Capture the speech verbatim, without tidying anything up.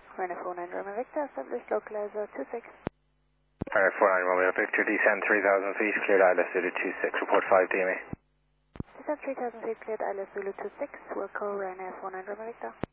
Ryanair four nine Romeo Victor, established localizer two six. Ryanair four nine Romeo Victor, descend three thousand feet, cleared I L S Zulu two six, report five D M E. Descend three thousand feet, cleared I L S Zulu two six, Wilco Ryanair four nine Romeo Victor.